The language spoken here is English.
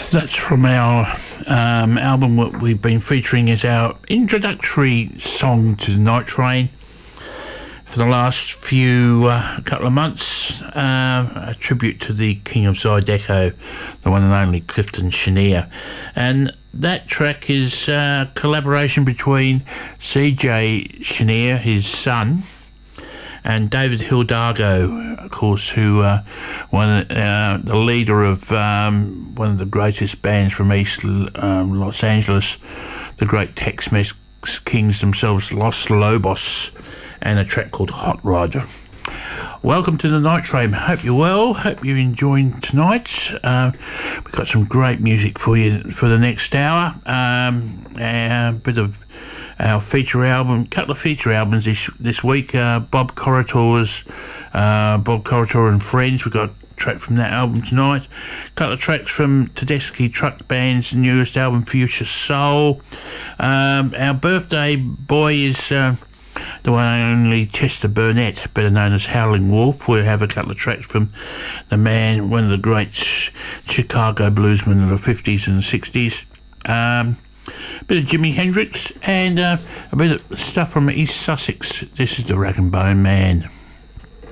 That's from our album what we've been featuring as our introductory song to the Night Train for the last few couple of months. A tribute to the King of Zydeco, the one and only Clifton Chenier. And that track is a collaboration between CJ Chenier, his son, and David Hidalgo, of course, who the leader of one of the greatest bands from East Los Angeles, the great Tex-Mex kings themselves, Los Lobos, and a track called Hot Roger. Welcome to the Night Train. Hope you're well. Hope you're enjoying tonight. We've got some great music for you for the next hour. A bit of our feature album, couple of feature albums this week. Bob Corritor's Bob Corritor and Friends. We've got a track from that album tonight. A couple of tracks from Tedeschi Truck Band's newest album, Future Soul. Our birthday boy is the one and only Chester Burnett, better known as Howling Wolf. We'll have a couple of tracks from the man, one of the great Chicago bluesmen of the 50s and 60s. A bit of Jimi Hendrix and a bit of stuff from East Sussex. This is the Rag and Bone Man.